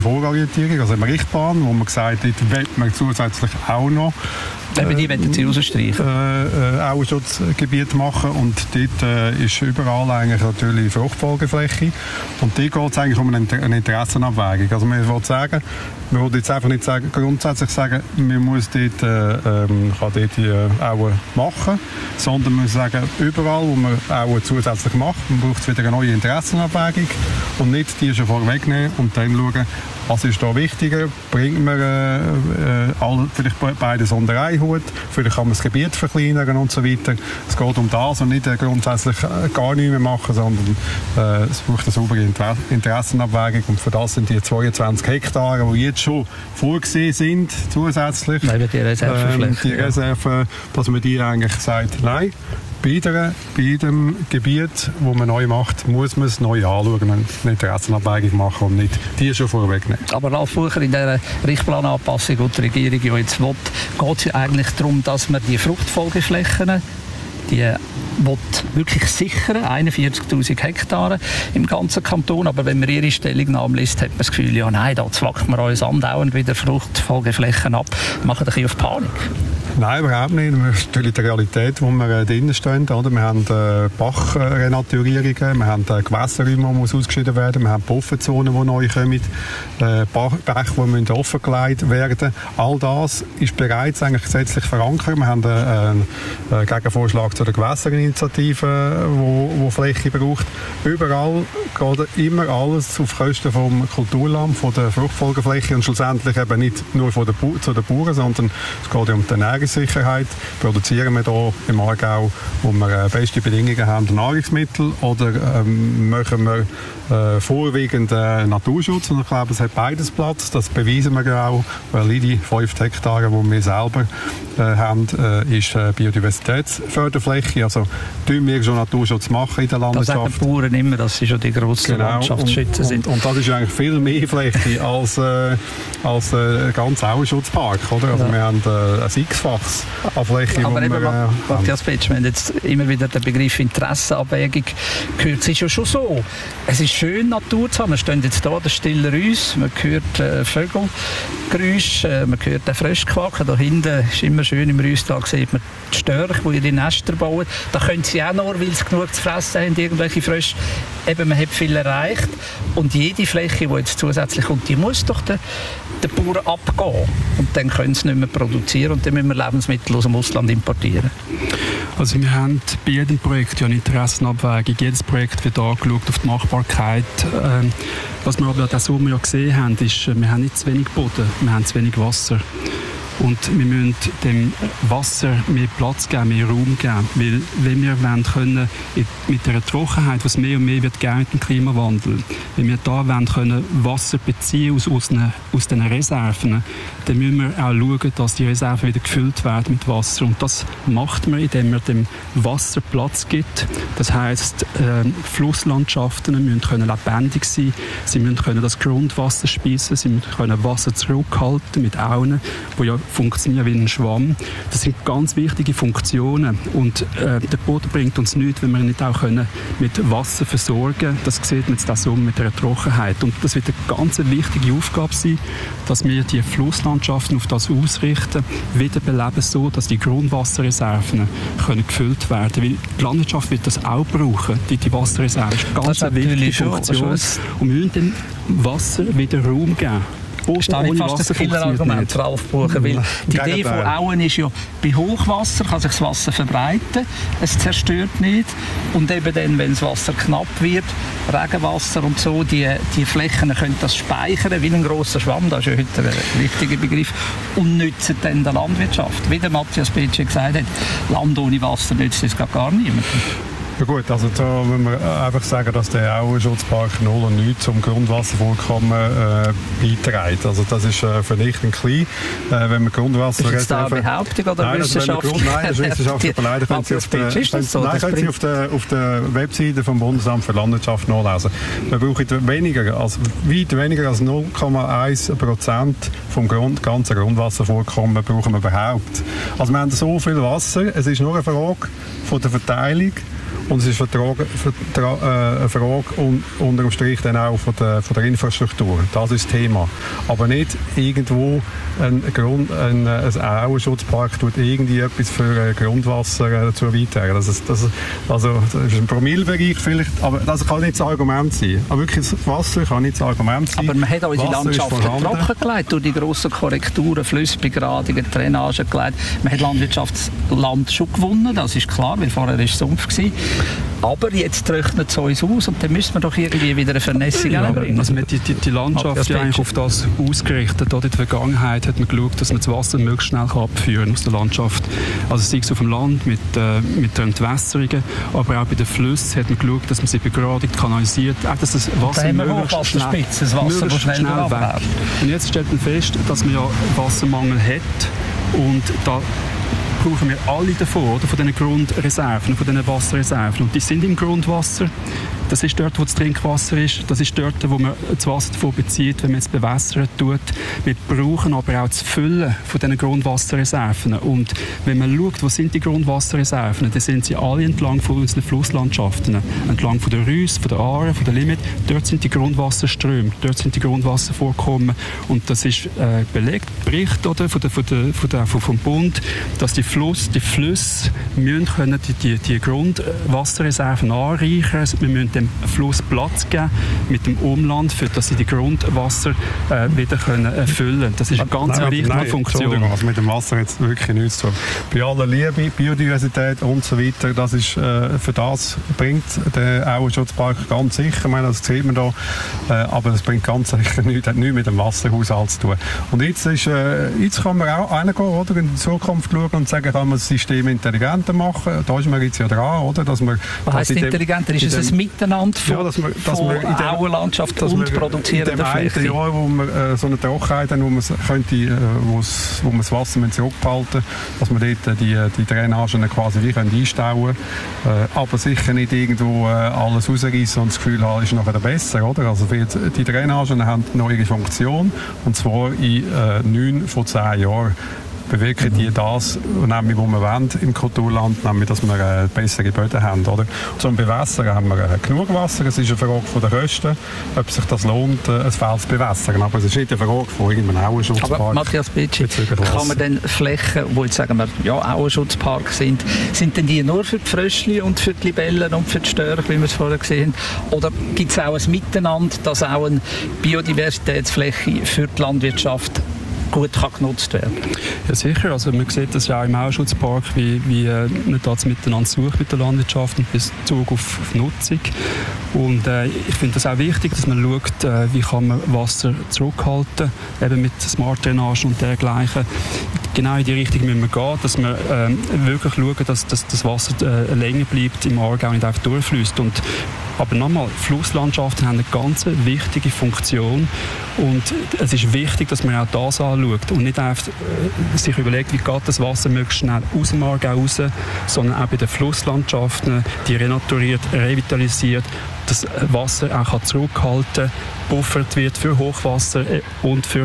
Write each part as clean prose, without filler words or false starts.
Vororientierung, also eine Richtplan, wo man gesagt hat, dort will man zusätzlich auch noch die wollen sie rausstreichen. Auenschutzgebiet machen und dort ist überall eigentlich natürlich Fruchtfolgefläche und dort geht es eigentlich um eine Interessenabwägung. Also man will sagen, man will jetzt einfach nicht grundsätzlich sagen, man muss dort, kann dort die Auen machen, sondern man muss sagen, überall, wo man Auen zusätzlich macht, man braucht wieder eine neue Interessenabwägung und nicht die schon vorwegnehmen und dann schauen, was ist da wichtiger, bringt man vielleicht beides unter einen Hut, vielleicht kann man das Gebiet verkleinern und so weiter. Es geht um das und nicht grundsätzlich gar nichts mehr machen, sondern es braucht eine saubere Interessenabwägung und für das sind die 22 Hektare, die jetzt schon vorgesehen sind, zusätzlich. Nein, die Reservefläche. Die Reserve, dass man die eigentlich sagt, nein, bei jedem Gebiet, das man neu macht, muss man es neu anschauen und eine Interessenabwägung machen und nicht die schon vorwegnehmen. Aber Ralf Bucher, in dieser Richtplananpassung, die die Regierung ja jetzt will, geht es ja eigentlich darum, dass man die Fruchtfolgeflächen, die wirklich sichern, 41'000 Hektare im ganzen Kanton. Aber wenn man ihre Stellungnahme liest, hat man das Gefühl, ja nein, da zwacken wir uns andauernd wieder Fruchtfolgeflächen ab. Machen ein bisschen auf Panik. Nein, überhaupt nicht. Das ist natürlich die Realität, wo wir drinnen stehen. Oder? Wir haben Bachrenaturierungen, wir haben Gewässerräume, die ausgeschieden werden, wir haben Bufferzonen, die neu kommen, Bäche, die offengelegt werden müssen. All das ist bereits eigentlich gesetzlich verankert. Wir haben einen Gegenvorschlag zu der Gewässerinitiative, die Fläche braucht. Überall geht immer alles auf Kosten vom Kulturland, von der Fruchtfolgefläche und schlussendlich eben nicht nur zu den Bauern, sondern es geht um die Ernährungssicherheit. Produzieren wir hier im Aargau, wo wir beste Bedingungen haben, Nahrungsmittel, oder machen wir vorwiegend Naturschutz? Und ich glaube, es hat beides Platz. Das beweisen wir auch, weil die 5 Hektare, die wir selber haben, ist Biodiversitätsförderfläche. Also tun wir schon Naturschutz machen in der Landwirtschaft. Das sagen die Bauern immer, dass sie schon die grossen Landschaftsschützer sind. Und das ist eigentlich viel mehr Fläche als ein ganz Auenschutzpark. Oder? Also wir haben ein x-faches an Fläche, aber eben, Matthias Petsch, wenn jetzt immer wieder der Begriff Interessenabwägung gehört, es ist ja schon so. Es ist schön, Natur zu haben. Wir stehen jetzt hier, der stille Rüss, man hört Vögelgeräusche, man hört den Fröschquaken. Da hinten ist immer schön im Rüsstag, sieht man die Störche, die ihre Nester bauen. Da können sie auch nur, weil sie genug zu fressen haben, irgendwelche Frösche. Eben, man hat viel erreicht. Und jede Fläche, die jetzt zusätzlich kommt, die muss doch der Bauern abgehen. Und dann können sie nicht mehr produzieren und dann müssen wir Lebensmittel aus dem Ausland importieren. Also wir haben bei jedem Projekt ja eine Interessenabwägung. Jedes Projekt wird angeschaut auf die Machbarkeit. Was wir aber diesen Sommer ja gesehen haben, ist, wir haben nicht zu wenig Boden, wir haben zu wenig Wasser. Und wir müssen dem Wasser mehr Platz geben, mehr Raum geben. Weil wenn wir können, mit der Trockenheit, was mehr und mehr wird geben mit dem Klimawandel, wenn wir da können Wasser beziehen aus den Reserven, dann müssen wir auch schauen, dass die Reserven wieder gefüllt werden mit Wasser. Und das macht man, indem man dem Wasser Platz gibt. Das heisst, Flusslandschaften müssen lebendig sein, sie müssen das Grundwasser speisen, sie müssen Wasser zurückhalten mit Aunen, die ja funktionieren wie ein Schwamm. Das sind ganz wichtige Funktionen und der Boden bringt uns nichts, wenn wir ihn nicht auch mit Wasser versorgen können. Das sieht man jetzt auch so mit der Trockenheit. Und das wird eine ganz wichtige Aufgabe sein, dass wir die Flusslandschaften auf das ausrichten, wiederbeleben, so dass die Grundwasserreserven können gefüllt werden. Weil die Landwirtschaft wird das auch brauchen, die Wasserreserve. Das ist eine ganz wichtige Funktion. Und wir müssen dem Wasser wieder Raum geben. Stehe ich fast das Killerargument, Ralf Bucher, weil die Idee von Auen ist ja, bei Hochwasser kann sich das Wasser verbreiten, es zerstört nicht und eben dann, wenn das Wasser knapp wird, Regenwasser und so, die Flächen können das speichern wie ein grosser Schwamm, das ist ja heute ein wichtiger Begriff, und nützen dann der Landwirtschaft. Wie der Matthias Petsch gesagt hat, Land ohne Wasser nützt es gar niemandem. Ja gut, also da müssen wir einfach sagen, dass der Auenschutzpark 0 und nichts zum Grundwasservorkommen beiträgt. Also das ist vernichtend klein. Wenn man Grundwasserreserven... Ist das eine Behauptung oder Wissenschaft? Nein, das ist wissenschaftlich beleidigt. Können Sie auf der Webseite vom Bundesamt für Landwirtschaft nachlesen. Wir brauchen weit weniger als 0,1% vom ganzen Grundwasservorkommen brauchen wir überhaupt. Also wir haben so viel Wasser, es ist nur eine Frage von der Verteilung. Und es ist eine Frage unter dem Strich dann auch von der Infrastruktur. Das ist das Thema. Aber nicht irgendwo ein Auenschutzpark tut irgendwie etwas für Grundwasser dazu beitragen. Das ist ein Promillebereich vielleicht, aber das kann nicht das Argument sein. Aber wirklich, das Wasser kann nicht das Argument sein. Aber man hat unsere Landschaft trockengelegt durch die grossen Korrekturen, Flussbegradigungen, Drainage gelegt. Man hat Landwirtschaftsland schon gewonnen, das ist klar, weil vorher war es Sumpf gewesen. Aber jetzt trocknet es uns aus und dann müssen wir doch irgendwie wieder eine Vernässung bringen. Also die Landschaft ist eigentlich auf das ausgerichtet. In der Vergangenheit hat man geschaut, dass man das Wasser möglichst schnell abführen kann aus der Landschaft. Also sei es auf dem Land mit den Entwässerungen, aber auch bei den Flüssen hat man geschaut, dass man sie begradigt, kanalisiert, auch dass das Wasser möglichst schnell weg. Und jetzt stellt man fest, dass man ja Wassermangel hat und da brauchen wir alle davon, oder? Von diesen Grundreserven, von diesen Wasserreserven. Und die sind im Grundwasser. Das ist dort, wo das Trinkwasser ist. Das ist dort, wo man das Wasser davon bezieht, wenn man es bewässern tut. Wir brauchen aber auch das Füllen von diesen Grundwasserreserven. Und wenn man schaut, wo sind die Grundwasserreserven, dann sind sie alle entlang von unseren Flusslandschaften. Entlang von der Reuss, von der Aare, von der Limit. Dort sind die Grundwasserströme, dort sind die Grundwasservorkommen. Und das ist belegt, Bericht oder, vom Bund, dass die Flüsse müssen können die Grundwasserreserven anreichern. Wir müssen dem Fluss Platz geben mit dem Umland, für dass sie die Grundwasser wieder füllen können. Das ist eine ganz wichtige Funktion. Also mit dem Wasser jetzt wirklich nichts zu tun. Bei aller Liebe, Biodiversität und so weiter, das ist, für das bringt der Auenschutzpark ganz sicher. Ich meine, das sieht man da, aber das bringt ganz sicher nichts, hat nichts mit dem Wasserhaushalt zu tun. Und jetzt kann man auch reingehen, oder, in die Zukunft schauen und sagen, kann man das System intelligenter machen. Da ist man jetzt ja dran, oder? Dass man, was heisst intelligenter? Ist es ein Miteinander von Auenlandschaft und produzierender Fläche? In dem Jahr, wo wir so eine Trockenheit haben, wo man das Wasser zurückhalten, dass man dort die Drainagen quasi wie einstauen können. Aber sicher nicht irgendwo alles rausreißen und das Gefühl haben, ist nachher besser, oder? Also die Drainagen haben noch ihre Funktion, und zwar in 9 von 10 Jahren bewirken die das, nämlich, was wir wollen im Kulturland, nämlich, dass wir bessere Böden haben. Oder? Zum Bewässern haben wir genug Wasser. Es ist eine Frage von der Kosten, ob sich das lohnt, ein Feld zu bewässern. Aber es ist nicht eine Frage von irgendeinem Auenschutzpark. Aber Matthias Bitschi, kann man denn Flächen, die jetzt sagen wir, ja, Auenschutzpark sind denn die nur für die Fröschli und für die Libellen und für die Störche, wie wir es vorher gesehen haben? Oder gibt es auch ein Miteinander, dass auch eine Biodiversitätsfläche für die Landwirtschaft gut kann genutzt werden? Ja, sicher. Also man sieht das ja auch im Auenschutzpark, wie man das miteinander sucht mit der Landwirtschaft und Bezug auf Nutzung. Und ich finde das auch wichtig, dass man schaut, wie kann man Wasser zurückhalten, eben mit Smart Drainage und dergleichen. Genau in die Richtung müssen wir gehen, dass wir wirklich schauen, dass das Wasser länger bleibt im Aargau und nicht einfach durchfließt. Aber nochmal, Flusslandschaften haben eine ganz wichtige Funktion und es ist wichtig, dass man auch das anschaut und nicht einfach sich überlegt, wie geht das Wasser möglichst schnell aus dem Aargau raus, sondern auch bei den Flusslandschaften, die renaturiert, revitalisiert, das Wasser auch zurückhalten kann, buffert wird für Hochwasser und für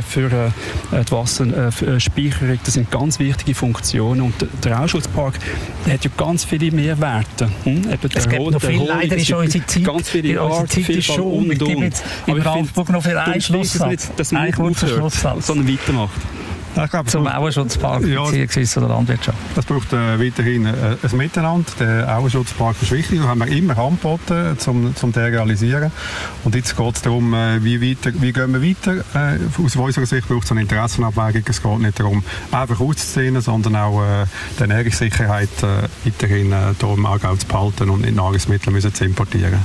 die Wasserspeicherung. Das sind ganz wichtige Funktionen. Und der Auenschutzpark hat ja ganz viele Mehrwerte. Es gibt noch viel, leider ist unsere Zeit, ganz viele Artenvielfalt und. Ich gebe jetzt im Randbuch noch für einen Schlusssatz. Dass man nicht aufhört, sondern weitermacht. Zum Auenschutzpark bzw. der Landwirtschaft. Es braucht weiterhin ein Miteinander. Der Auenschutzpark ist wichtig. Da haben wir immer angeboten, um den realisieren. Und jetzt geht es darum, wie gehen wir weiter. Aus unserer Sicht braucht es eine Interessenabwägung. Es geht nicht darum, einfach auszuziehen, sondern auch die Ernährungssicherheit weiterhin hier im Aargau zu behalten und nicht Nahrungsmittel zu importieren.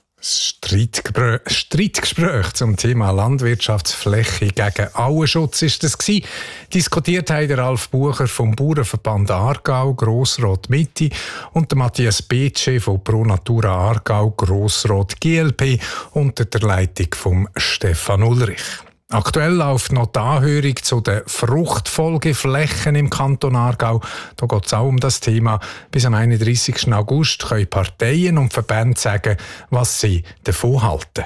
Streitgespräch zum Thema Landwirtschaftsfläche gegen Auenschutz ist das gewesen. Diskutiert haben der Ralf Bucher vom Bauernverband Aargau, Grossrot Mitte, und der Matthias Bitschi von Pro Natura Aargau, Grossrot GLP, unter der Leitung von Stefan Ulrich. Aktuell läuft noch die Anhörung zu den Fruchtfolgeflächen im Kanton Aargau. Da geht es auch um das Thema. Bis am 31. August können Parteien und Verbände sagen, was sie davon halten.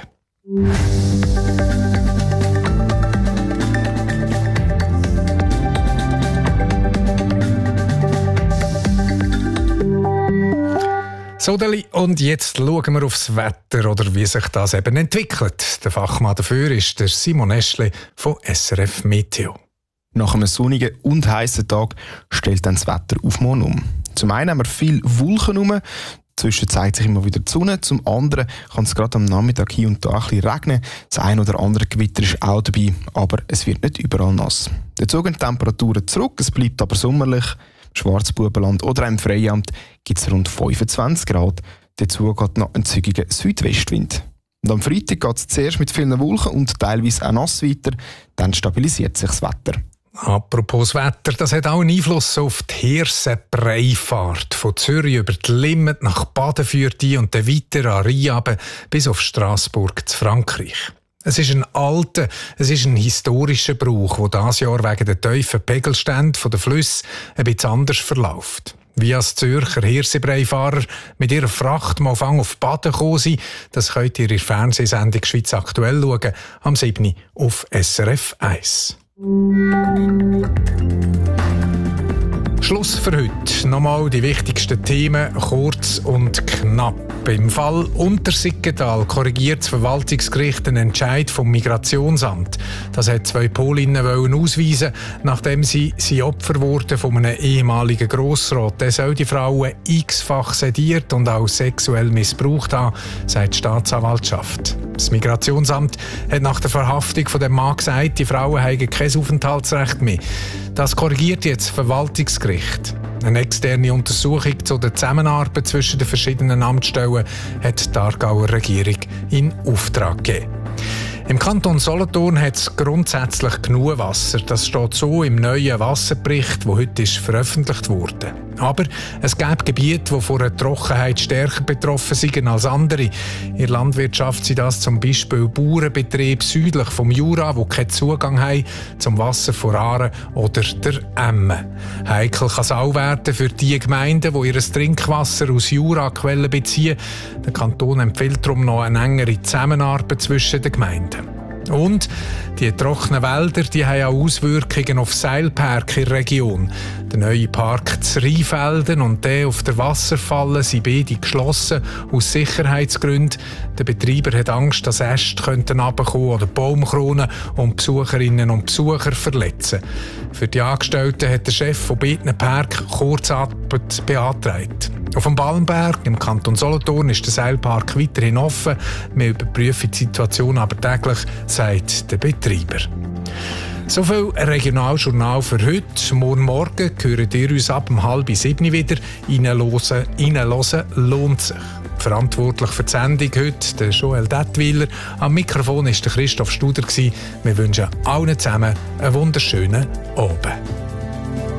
Sodeli, und jetzt schauen wir aufs Wetter oder wie sich das eben entwickelt. Der Fachmann dafür ist der Simon Eschle von SRF Meteo. Nach einem sonnigen und heißen Tag stellt dann das Wetter auf morgen um. Zum einen haben wir viele Wolken herum, dazwischen zeigt sich immer wieder die Sonne, zum anderen kann es gerade am Nachmittag hier und da ein bisschen regnen. Das ein oder andere Gewitter ist auch dabei, aber es wird nicht überall nass. Dazu gehen die Temperaturen zurück, es bleibt aber sommerlich. Im Schwarzbubenland oder im Freiamt gibt es rund 25 Grad. Dazu geht noch ein zügiger Südwestwind. Und am Freitag geht es zuerst mit vielen Wolken und teilweise auch nass weiter, dann stabilisiert sich das Wetter. Apropos Wetter, das hat auch einen Einfluss auf die Hirse-Breifahrt. Von Zürich über die Limmat nach Baden führt die und dann weiter an Rhein bis auf Straßburg zu Frankreich. Es ist ein alter, es ist ein historischer Brauch, der dieses Jahr wegen der tiefen Pegelstände der Flüsse ein bisschen anders verläuft. Wie als Zürcher Hirsebreifahrer mit ihrer Fracht mal auf Baden gekommen sind, das könnt ihr in der Fernsehsendung «Schweiz aktuell» schauen, am 7. auf SRF 1. Schluss für heute. Nochmal die wichtigsten Themen, kurz und knapp. Im Fall Untersiggenthal korrigiert das Verwaltungsgericht einen Entscheid vom Migrationsamt. Das hat 2 Polinnen ausweisen, nachdem sie Opfer wurden von einem ehemaligen Grossrat. Der soll die Frauen x-fach sediert und auch sexuell missbraucht haben, sagt die Staatsanwaltschaft. Das Migrationsamt hat nach der Verhaftung von dem Mann gesagt, die Frauen haben kein Aufenthaltsrecht mehr. Das korrigiert jetzt das Verwaltungsgericht. Eine externe Untersuchung zu der Zusammenarbeit zwischen den verschiedenen Amtsstellen hat die Aargauer Regierung in Auftrag gegeben. Im Kanton Solothurn hat es grundsätzlich genug Wasser. Das steht so im neuen Wasserbericht, der heute veröffentlicht wurde. Aber es gibt Gebiete, die von einer Trockenheit stärker betroffen sind als andere. In der Landwirtschaft sind das zum Beispiel Bauernbetriebe südlich vom Jura, die keinen Zugang haben zum Wasser von Aare oder der Emme. Heikel kann es auch werden für die Gemeinden, die ihr Trinkwasser aus Juraquellen beziehen. Der Kanton empfiehlt darum noch eine engere Zusammenarbeit zwischen den Gemeinden. Und die trockenen Wälder, die haben auch Auswirkungen auf Seilpark in der Region. Der neue Park zu Rheinfelden und der auf der Wasserfalle sind beide geschlossen, aus Sicherheitsgründen. Der Betreiber hat Angst, dass Äste herunterkommen oder Baumkronen und Besucherinnen und Besucher verletzen. Für die Angestellten hat der Chef von beiden Park Kurzarbeit beantragt. Auf dem Balmberg im Kanton Solothurn ist der Seilpark weiterhin offen. Wir überprüfen die Situation aber täglich, sagt der Betreiber. So viel Regionaljournal für heute. Morgen hören ihr uns ab 6:30 wieder. Reinhören lohnt sich. Verantwortlich für die Sendung heute der Joel Detwiler. Am Mikrofon war der Christoph Studer. Wir wünschen allen zusammen einen wunderschönen Abend.